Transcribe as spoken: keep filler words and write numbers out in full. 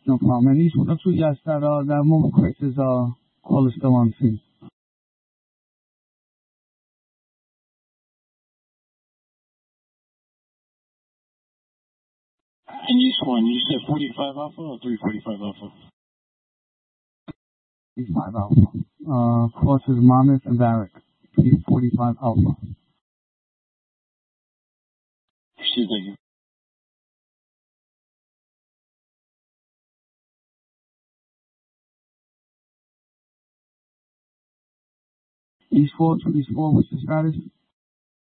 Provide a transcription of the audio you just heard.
No problem. And ایشون رو توی هستن در موم کریتزا کالستوانسی. And each one, you said forty-five alpha or three forty-five alpha? forty-five alpha. Uh, crosses Monmouth and Varick. three forty-five alpha. Excuse me. East four to East four, what's the status?